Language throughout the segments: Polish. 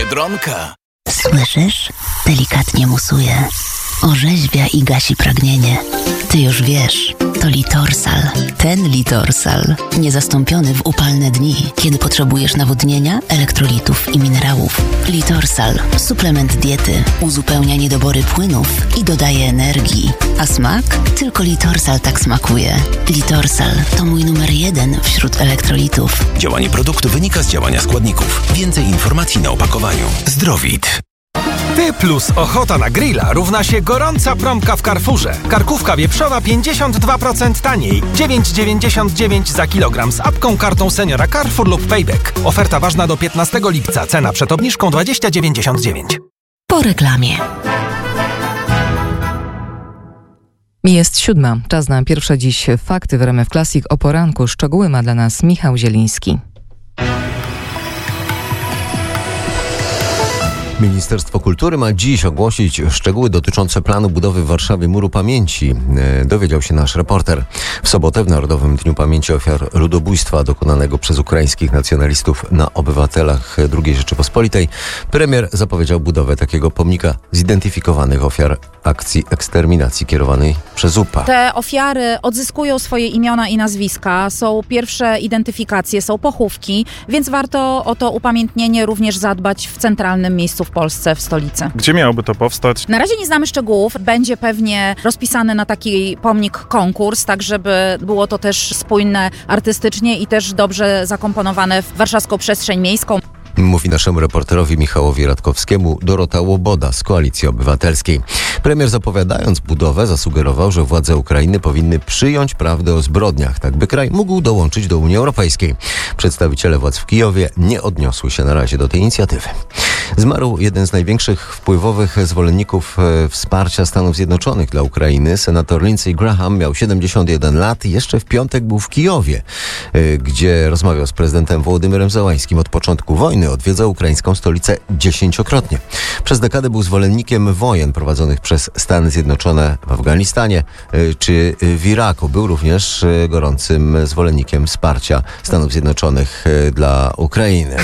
Biedronka. Słyszysz? Delikatnie musuje. Orzeźwia i gasi pragnienie. Ty już wiesz, to Litorsal. Ten Litorsal. Niezastąpiony w upalne dni, kiedy potrzebujesz nawodnienia, elektrolitów i minerałów. Litorsal. Suplement diety. Uzupełnia niedobory płynów i dodaje energii. A smak? Tylko Litorsal tak smakuje. Litorsal to mój numer 1 wśród elektrolitów. Działanie produktu wynika z działania składników. Więcej informacji na opakowaniu. Zdrowit. Ty plus ochota na grilla równa się gorąca promka w Carrefourze. Karkówka wieprzowa 52% taniej. 9,99 za kilogram z apką, kartą seniora Carrefour lub Payback. Oferta ważna do 15 lipca. Cena przed obniżką 20,99. Po reklamie. Jest 7. Czas na pierwsze dziś fakty w RMF Classic o poranku. Szczegóły ma dla nas Michał Zieliński. Ministerstwo Kultury ma dziś ogłosić szczegóły dotyczące planu budowy w Warszawie Muru Pamięci. Dowiedział się nasz reporter. W sobotę, w Narodowym Dniu Pamięci Ofiar Ludobójstwa dokonanego przez ukraińskich nacjonalistów na obywatelach II Rzeczypospolitej, premier zapowiedział budowę takiego pomnika zidentyfikowanych ofiar akcji eksterminacji kierowanej przez UPA. Te ofiary odzyskują swoje imiona i nazwiska, są pierwsze identyfikacje, są pochówki, więc warto o to upamiętnienie również zadbać w centralnym miejscu w Polsce, w stolicy. Gdzie miałoby to powstać? Na razie nie znamy szczegółów. Będzie pewnie rozpisany na taki pomnik konkurs, tak żeby było to też spójne artystycznie i też dobrze zakomponowane w warszawską przestrzeń miejską. Mówi naszemu reporterowi Michałowi Radkowskiemu Dorota Łoboda z Koalicji Obywatelskiej. Premier, zapowiadając budowę, zasugerował, że władze Ukrainy powinny przyjąć prawdę o zbrodniach, tak by kraj mógł dołączyć do Unii Europejskiej. Przedstawiciele władz w Kijowie nie odniosły się na razie do tej inicjatywy. Zmarł jeden z największych wpływowych zwolenników wsparcia Stanów Zjednoczonych dla Ukrainy. Senator Lindsey Graham miał 71 lat i jeszcze w piątek był w Kijowie, gdzie rozmawiał z prezydentem Wołodymyrem Zełańskim. Od początku wojny odwiedzał ukraińską stolicę 10-krotnie. Przez dekadę był zwolennikiem wojen prowadzonych przez Stany Zjednoczone w Afganistanie czy w Iraku. Był również gorącym zwolennikiem wsparcia Stanów Zjednoczonych dla Ukrainy.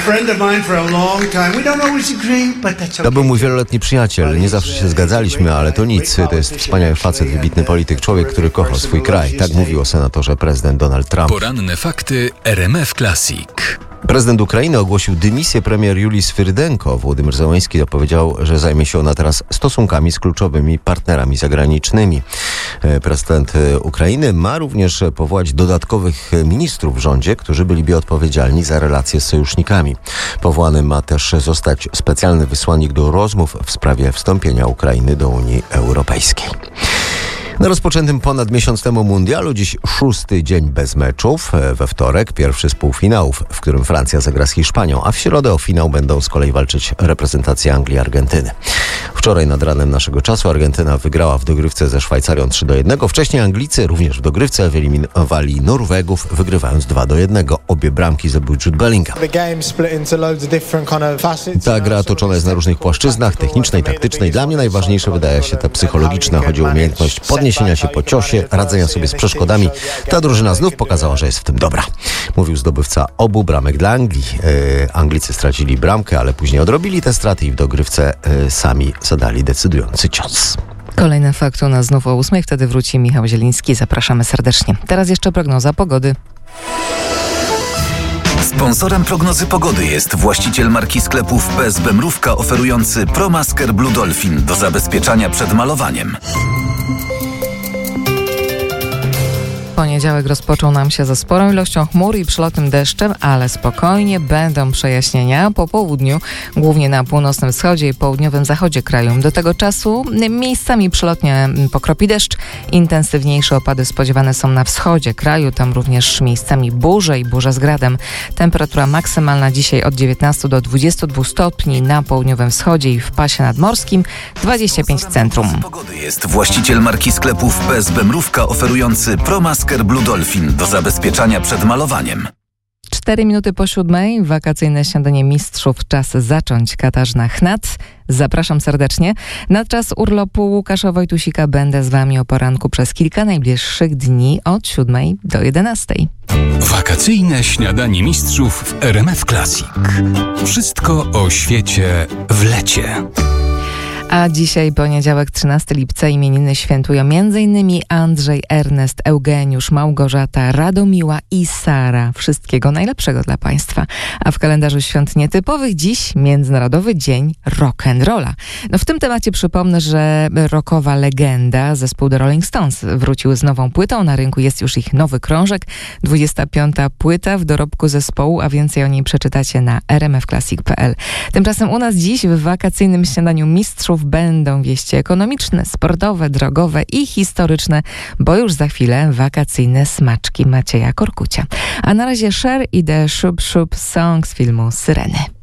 To był mój wieloletni przyjaciel. Nie zawsze się zgadzaliśmy, ale to nic. To jest wspaniały facet, wybitny polityk, człowiek, który kochał swój kraj. Tak mówił o senatorze prezydent Donald Trump. Poranne fakty RMF Classic. Prezydent Ukrainy ogłosił dymisję premier Julii Swyrdenko. Wołodymyr Zełański zapowiedział, że zajmie się ona teraz stosunkami z kluczowymi partnerami zagranicznymi. Prezydent Ukrainy ma również powołać dodatkowych ministrów w rządzie, którzy byliby odpowiedzialni za relacje z sojusznikami. Powołany ma też zostać specjalny wysłannik do rozmów w sprawie wstąpienia Ukrainy do Unii Europejskiej. Na rozpoczętym ponad miesiąc temu mundialu dziś 6. dzień bez meczów. We wtorek pierwszy z półfinałów, w którym Francja zagra z Hiszpanią, a w środę o finał będą z kolei walczyć reprezentacje Anglii i Argentyny. Wczoraj nad ranem naszego czasu Argentyna wygrała w dogrywce ze Szwajcarią 3-1. Wcześniej Anglicy również w dogrywce wyeliminowali Norwegów, wygrywając 2-1. Obie bramki zdobył Jude Bellingham. Ta gra toczona jest na różnych płaszczyznach, technicznej, taktycznej. Dla mnie najważniejsze wydaje się ta psychologiczna. Chodzi o umiejętność podniesienia się po ciosie, radzenia sobie z przeszkodami. Ta drużyna znów pokazała, że jest w tym dobra. Mówił zdobywca obu bramek dla Anglii. Anglicy stracili bramkę, ale później odrobili te straty i w dogrywce sami zadali decydujący cios. Kolejne fakty na znów o 8. Wtedy wróci Michał Zieliński. Zapraszamy serdecznie. Teraz jeszcze prognoza pogody. Sponsorem prognozy pogody jest właściciel marki sklepów PSB Mrówka oferujący ProMasker Blue Dolphin do zabezpieczania przed malowaniem. Poniedziałek rozpoczął nam się ze sporą ilością chmur i przelotnym deszczem, ale spokojnie będą przejaśnienia po południu, głównie na północnym wschodzie i południowym zachodzie kraju. Do tego czasu miejscami przelotnie pokropi deszcz. Intensywniejsze opady spodziewane są na wschodzie kraju, tam również miejscami burze i burze z gradem. Temperatura maksymalna dzisiaj od 19 do 22 stopni na południowym wschodzie i w pasie nadmorskim, 25 w centrum. Pogody jest właściciel marki sklepów PSB Mrówka oferujący ProMasker Blue Dolphin do zabezpieczania przed malowaniem. 4 minuty po 7. Wakacyjne śniadanie mistrzów. Czas zacząć. Katarzyna Chnat. Zapraszam serdecznie. Na czas urlopu Łukasza Wojtusika będę z Wami o poranku przez kilka najbliższych dni od 7 do 11. Wakacyjne śniadanie mistrzów w RMF Classic. Wszystko o świecie w lecie. A dzisiaj poniedziałek, 13 lipca, imieniny świętują m.in. Andrzej, Ernest, Eugeniusz, Małgorzata, Radomiła i Sara. Wszystkiego najlepszego dla Państwa. A w kalendarzu świąt nietypowych dziś Międzynarodowy Dzień Rock'n'Rolla. No w tym temacie przypomnę, że rockowa legenda, zespół The Rolling Stones, wrócił z nową płytą. Na rynku jest już ich nowy krążek. 25. płyta w dorobku zespołu, a więcej o niej przeczytacie na rmfclassic.pl. Tymczasem u nas dziś w wakacyjnym śniadaniu mistrzów będą wieści ekonomiczne, sportowe, drogowe i historyczne, bo już za chwilę wakacyjne smaczki Macieja Korkucia. A na razie Cher i The Shub Shub Song z filmu Syreny.